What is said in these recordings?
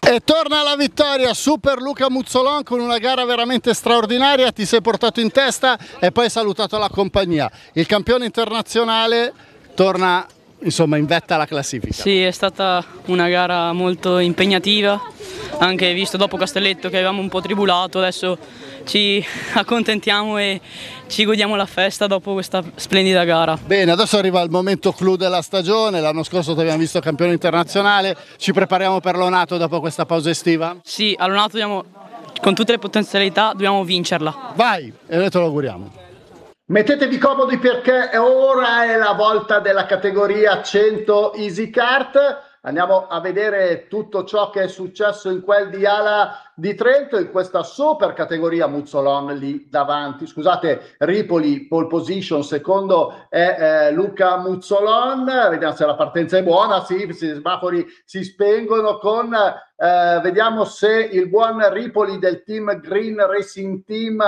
E torna alla vittoria Super Luca Muzzolon con una gara veramente straordinaria, ti sei portato in testa e poi hai salutato la compagnia. Il campione internazionale torna insomma in vetta alla classifica. Sì, è stata una gara molto impegnativa, anche visto dopo Castelletto che avevamo un po' tribulato, adesso ci accontentiamo e ci godiamo la festa dopo questa splendida gara. Bene, adesso arriva il momento clou della stagione, l'anno scorso ti abbiamo visto campione internazionale, ci prepariamo per l'Onato dopo questa pausa estiva? Sì, all'Onato con tutte le potenzialità dobbiamo vincerla. Vai, e noi te lo auguriamo. Mettetevi comodi perché ora è la volta della categoria 100 Easy Kart. Andiamo a vedere tutto ciò che è successo in quel di Ala di Trento, in questa super categoria. Muzzolon lì davanti, scusate, Ripoli pole position, secondo è Luca Muzzolon. Vediamo se la partenza è buona, sì, i semafori si spengono con vediamo se il buon Ripoli del team Green Racing Team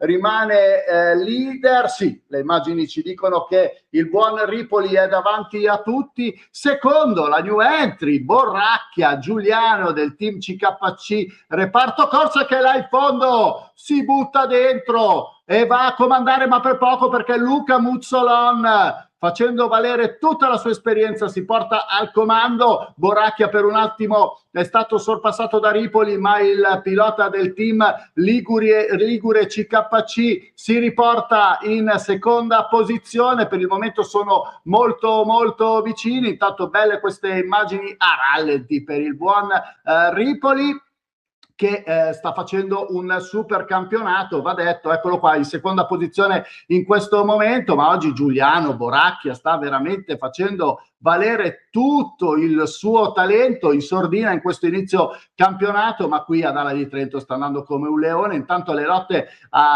rimane leader. Sì, le immagini ci dicono che il buon Ripoli è davanti a tutti. Secondo la new entry Borracchia Giuliano del team CKC reparto corsa, che là in fondo si butta dentro e va a comandare, ma per poco, perché Luca Muzzolon, facendo valere tutta la sua esperienza, si porta al comando. Borracchia per un attimo è stato sorpassato da Ripoli, ma il pilota del team Ligure CKC si riporta in seconda posizione. Per il momento sono molto vicini. Intanto belle queste immagini a rallenti per il buon Ripoli, che sta facendo un super campionato, va detto. Eccolo qua in seconda posizione in questo momento, ma oggi Giuliano Borracchia sta veramente facendo valere tutto il suo talento in sordina in questo inizio campionato, ma qui ad Ala di Trento sta andando come un leone. Intanto le lotte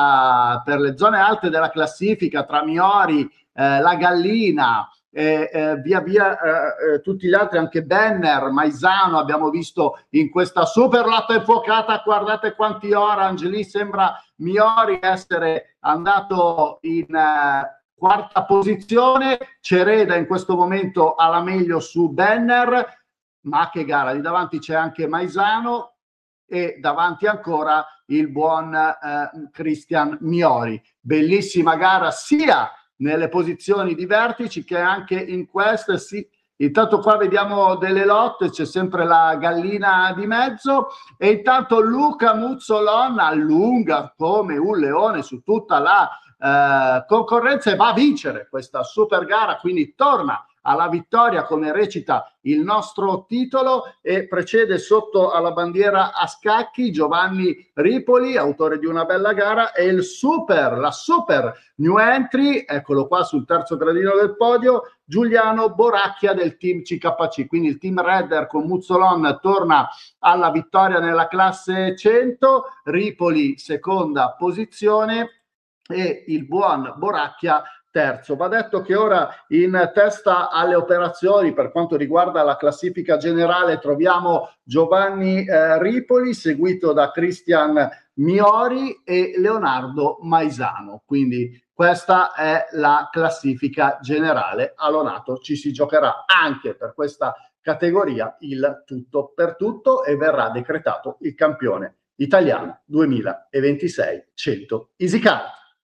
per le zone alte della classifica tra Miori, la Gallina, via tutti gli altri, anche Benner, Maisano abbiamo visto in questa super lotta infuocata. Guardate quanti orange, lì sembra Miori essere andato in quarta posizione, Cereda in questo momento alla meglio su Benner, ma che gara, lì davanti c'è anche Maisano e davanti ancora il buon Christian Miori. Bellissima gara sia nelle posizioni di vertici che anche in queste. Sì, intanto qua vediamo delle lotte, c'è sempre la Gallina di mezzo, e intanto Luca Muzzolon allunga come un leone su tutta la concorrenza e va a vincere questa super gara, quindi torna alla vittoria come recita il nostro titolo, e precede sotto alla bandiera a scacchi Giovanni Ripoli, autore di una bella gara, e la super new entry, eccolo qua sul terzo gradino del podio, Giuliano Borracchia del team CKC. Quindi il team Redder con Muzzolon torna alla vittoria nella classe 100, Ripoli seconda posizione e il buon Borracchia terzo. Va detto che ora in testa alle operazioni per quanto riguarda la classifica generale troviamo Giovanni Ripoli, seguito da Christian Miori e Leonardo Maisano. Quindi questa è la classifica generale. All'Onato ci si giocherà anche per questa categoria il tutto per tutto e verrà decretato il campione italiano 2026 100 Easy Kart.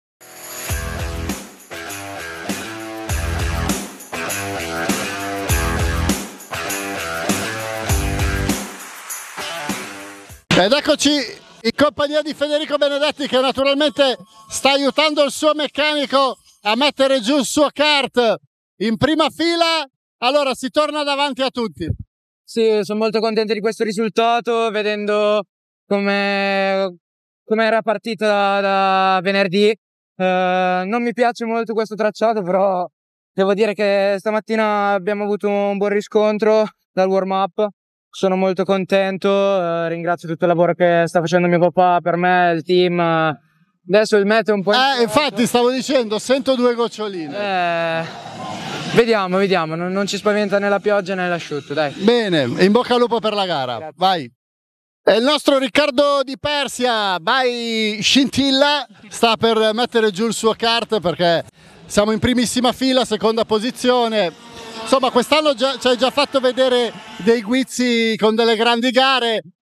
Ed eccoci in compagnia di Federico Benedetti, che naturalmente sta aiutando il suo meccanico a mettere giù il suo kart in prima fila. Allora si torna davanti a tutti. Sì, sono molto contento di questo risultato, vedendo come era partita da venerdì. Non mi piace molto questo tracciato, però devo dire che stamattina abbiamo avuto un buon riscontro dal warm-up. Sono molto contento, ringrazio tutto il lavoro che sta facendo mio papà per me, il team. Adesso il meteo è un po'... infatti stavo dicendo, sento due goccioline. Vediamo, non ci spaventa né la pioggia né l'asciutto, dai. Bene, in bocca al lupo per la gara. Grazie. Vai. E il nostro Riccardo Di Persia, vai scintilla, sta per mettere giù il suo kart perché siamo in primissima fila, seconda posizione. Insomma, quest'anno ci hai già fatto vedere dei guizzi con delle grandi gare.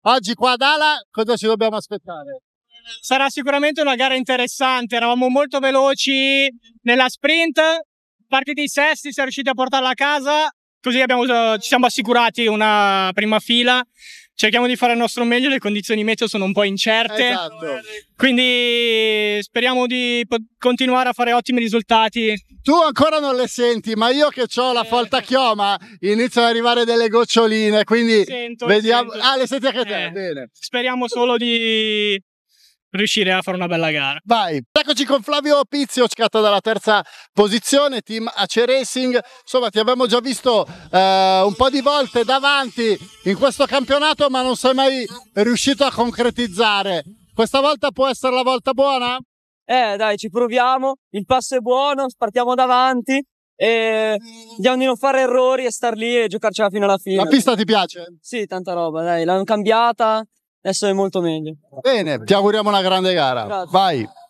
Oggi qua ad Ala cosa ci dobbiamo aspettare? Sarà sicuramente una gara interessante, eravamo molto veloci nella sprint, partiti sesti, siamo riusciti a portarla a casa, così ci siamo assicurati una prima fila. Cerchiamo di fare il nostro meglio, le condizioni meteo sono un po' incerte, Esatto. quindi speriamo di continuare a fare ottimi risultati. Tu ancora non le senti, ma io che ho la folta chioma iniziano ad arrivare delle goccioline, quindi vediamo. Sento. Ah, le senti anche te? Bene. Speriamo solo di riuscire a fare una bella gara. Vai, eccoci con Flavio Pizio, scatta dalla terza posizione, team AC Racing. Insomma, ti abbiamo già visto un po' di volte davanti in questo campionato, ma non sei mai riuscito a concretizzare. Questa volta può essere la volta buona? Dai, ci proviamo, il passo è buono, partiamo davanti e vediamo di non fare errori e star lì e giocarcela fino alla fine. La pista ti piace? Sì, tanta roba, dai, l'hanno cambiata, adesso è molto meglio. Bene, ti auguriamo una grande gara. Grazie. Vai.